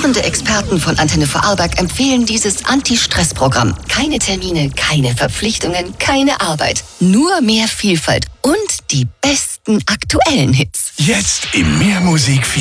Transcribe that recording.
Führende Experten von Antenne Vorarlberg empfehlen dieses Anti-Stress-Programm. Keine Termine, keine Verpflichtungen, keine Arbeit. Nur mehr Vielfalt und die besten aktuellen Hits. Jetzt im Mehrmusik